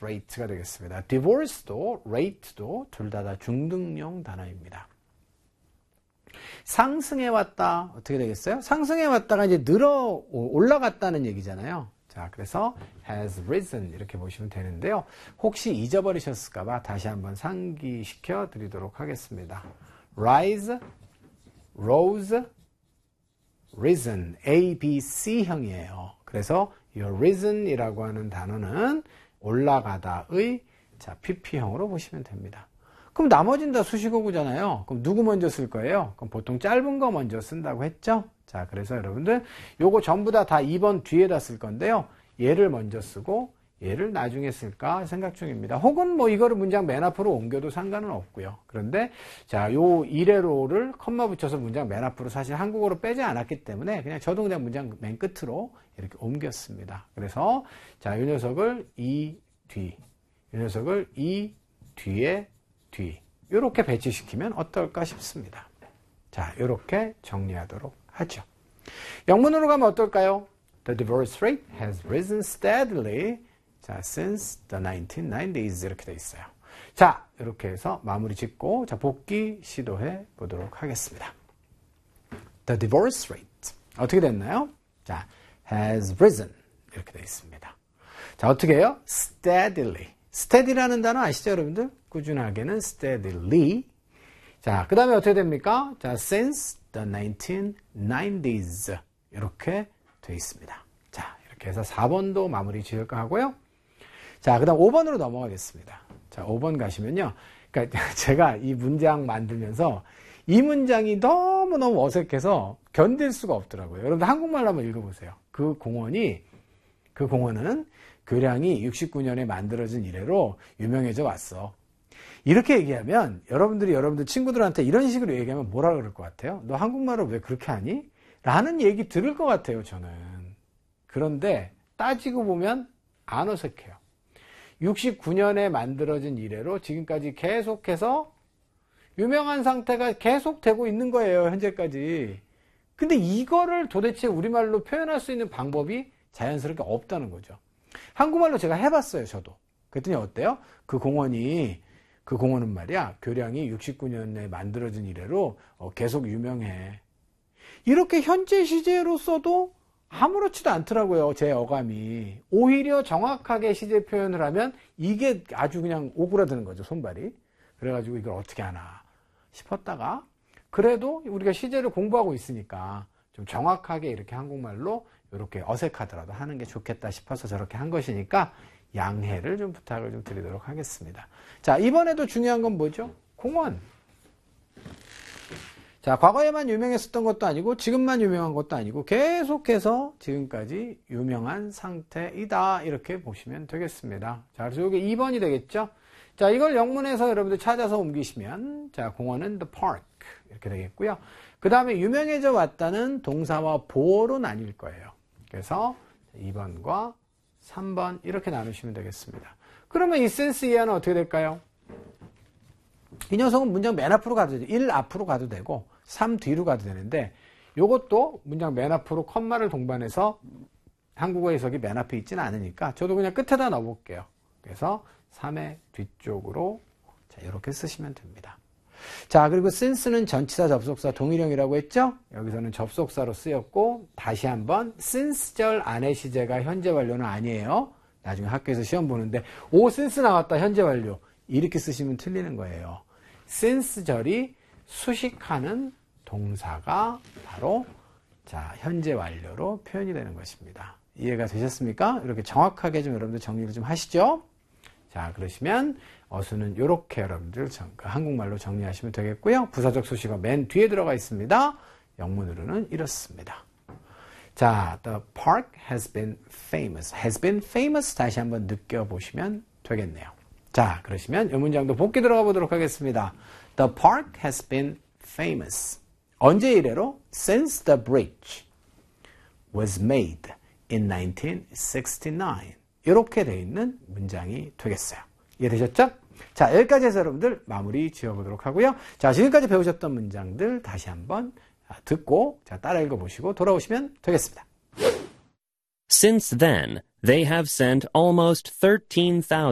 rate가 되겠습니다. divorce도 rate도 둘 다 중등용 단어입니다. 상승해 왔다 어떻게 되겠어요? 상승해 왔다가 이제 올라갔다는 얘기잖아요. 자, 그래서 has risen 이렇게 보시면 되는데요. 혹시 잊어버리셨을까봐 다시 한번 상기시켜 드리도록 하겠습니다. rise, rose, risen, A, B, C형이에요. 그래서 이 risen이라고 하는 단어는 올라가다의 자, PP형으로 보시면 됩니다. 그럼 나머지는 다 수식어구잖아요. 그럼 누구 먼저 쓸 거예요? 그럼 보통 짧은 거 먼저 쓴다고 했죠? 자, 그래서 여러분들 요거 전부 다 2번 뒤에다 쓸 건데요. 얘를 먼저 쓰고 얘를 나중에 쓸까 생각 중입니다. 혹은 뭐 이거를 문장 맨 앞으로 옮겨도 상관은 없고요. 그런데 자, 요 이래로를 컴마 붙여서 문장 맨 앞으로 사실 한국어로 빼지 않았기 때문에 그냥 저도 그냥 문장 맨 끝으로 이렇게 옮겼습니다. 그래서 자, 이 녀석을 이 뒤, 이 녀석을 이 뒤에 뒤 이렇게 배치시키면 어떨까 싶습니다. 자, 이렇게 정리하도록 하죠. 영문으로 가면 어떨까요? The divorce rate has risen steadily 자, since the 1990s 이렇게 돼 있어요. 자, 이렇게 해서 마무리 짓고 자, 복기 시도해 보도록 하겠습니다. The divorce rate 어떻게 됐나요? 자, has risen 이렇게 돼 있습니다. 자, 어떻게 해요? steadily. steady라는 단어 아시죠, 여러분들? 꾸준하게는 steadily. 자, 그 다음에 어떻게 됩니까? 자, since the 1990s 이렇게 돼 있습니다. 자, 이렇게 해서 4번도 마무리 지을까 하고요. 자, 그 다음 5번으로 넘어가겠습니다. 자, 5번 가시면요. 그러니까 제가 이 문장 만들면서 이 문장이 너무너무 어색해서 견딜 수가 없더라고요. 여러분들 한국말로 한번 읽어보세요. 그 공원은 교량이 69년에 만들어진 이래로 유명해져 왔어. 이렇게 얘기하면 여러분들 친구들한테 이런 식으로 얘기하면 뭐라 그럴 것 같아요? 너 한국말을 왜 그렇게 하니? 라는 얘기 들을 것 같아요, 저는. 그런데 따지고 보면 안 어색해요. 69년에 만들어진 이래로 지금까지 계속해서 유명한 상태가 계속되고 있는 거예요, 현재까지. 근데 이거를 도대체 우리말로 표현할 수 있는 방법이 자연스럽게 없다는 거죠. 한국말로 제가 해봤어요, 저도. 그랬더니 어때요? 그 공원은 말이야, 교량이 69년에 만들어진 이래로 계속 유명해. 이렇게 현재 시제로 써도 아무렇지도 않더라고요, 제 어감이. 오히려 정확하게 시제 표현을 하면 이게 아주 그냥 오그라드는 거죠, 손발이. 그래가지고 이걸 어떻게 하나 싶었다가, 그래도 우리가 시제를 공부하고 있으니까 좀 정확하게 이렇게 한국말로 이렇게 어색하더라도 하는 게 좋겠다 싶어서 저렇게 한 것이니까 양해를 좀 부탁을 좀 드리도록 하겠습니다. 자, 이번에도 중요한 건 뭐죠? 공원. 자, 과거에만 유명했었던 것도 아니고 지금만 유명한 것도 아니고 계속해서 지금까지 유명한 상태이다 이렇게 보시면 되겠습니다. 자, 그래서 이게 2번이 되겠죠? 자, 이걸 영문에서 여러분들 찾아서 옮기시면 자, 공원은 the park 이렇게 되겠고요. 그 다음에 유명해져 왔다는 동사와 보어로 나뉠 거예요. 그래서 2번과 3번 이렇게 나누시면 되겠습니다. 그러면 이 sense 이하는 어떻게 될까요? 이 녀석은 문장 맨 앞으로 가도 되죠. 1 앞으로 가도 되고 3 뒤로 가도 되는데 이것도 문장 맨 앞으로 컴마를 동반해서 한국어 해석이 맨 앞에 있지는 않으니까 저도 그냥 끝에다 넣어볼게요. 그래서 3의 뒤쪽으로 자, 이렇게 쓰시면 됩니다. 자, 그리고 since는 전치사, 접속사, 동일형이라고 했죠? 여기서는 접속사로 쓰였고 다시 한번 since절 안의 시제가 현재 완료는 아니에요. 나중에 학교에서 시험 보는데 since 나왔다 현재 완료 이렇게 쓰시면 틀리는 거예요. since절이 수식하는 동사가 바로 자, 현재 완료로 표현이 되는 것입니다. 이해가 되셨습니까? 이렇게 정확하게 좀 여러분들 정리를 좀 하시죠. 자, 그러시면 어수는 이렇게 여러분들 한국말로 정리하시면 되겠고요. 부사적 수식어 맨 뒤에 들어가 있습니다. 영문으로는 이렇습니다. 자, the park has been famous. has been famous 다시 한번 느껴보시면 되겠네요. 자, 그러시면 이 문장도 복기 들어가 보도록 하겠습니다. The park has been famous. 언제 이래로? Since the bridge was made in 1969. 이렇게 되어 있는 문장이 되겠어요. 이해되셨죠? 자, 여기까지 해서 여러분들 마무리 지어보도록 하고요. 자, 지금까지 배우셨던 문장들 다시 한번 듣고 자, 따라 읽어보시고 돌아오시면 되겠습니다. Since then, they have sent almost 13,000